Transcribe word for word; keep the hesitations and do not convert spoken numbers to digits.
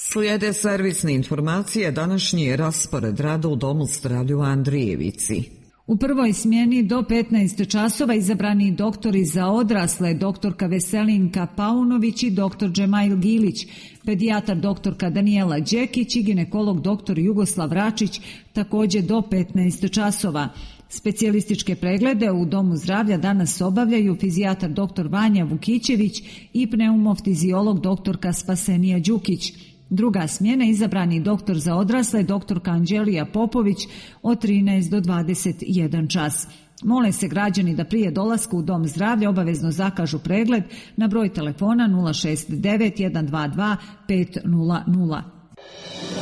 Slijede servisne informacije, današnji raspored rada u Domu zdravlja u Andrijevici. U prvoj smjeni do petnaest časova izabrani doktori za odrasle, doktorka Veselinka Paunović i doktor Džemail Gilić, pedijatar doktorka Danijela Đekić i ginekolog doktor Jugoslav Račić, također do petnaest časova. Specijalističke preglede u Domu zdravlja danas obavljaju fizijatar doktor Vanja Vukićević i pneumoftiziolog doktorka Spasenija Đukić. Druga smjena izabrani doktor za odrasle, doktorka Anđelija Popović od trinaest do dvadeset jedan čas. Mole se građani da prije dolaska u Dom zdravlja obavezno zakažu pregled na broj telefona nula šest devet jedan dva dva pet nula nula.